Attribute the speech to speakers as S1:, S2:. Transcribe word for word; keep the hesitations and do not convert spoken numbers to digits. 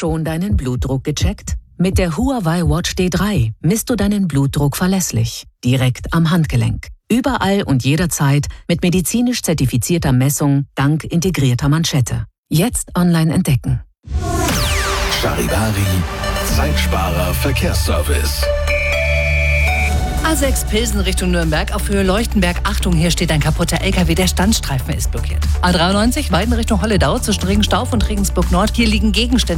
S1: Schon deinen Blutdruck gecheckt? Mit der Huawei Watch D drei misst du deinen Blutdruck verlässlich, direkt am Handgelenk. Überall und jederzeit mit medizinisch zertifizierter Messung dank integrierter Manschette. Jetzt online entdecken.
S2: Charivari, Zeitsparer Verkehrsservice.
S3: A sechs Pilsen Richtung Nürnberg auf Höhe Leuchtenberg. Achtung, hier steht ein kaputter L K W, der Standstreifen ist blockiert. A dreiundneunzig Weiden Richtung Holledau zwischen Regenstauf und Regensburg Nord. Hier liegen Gegenstände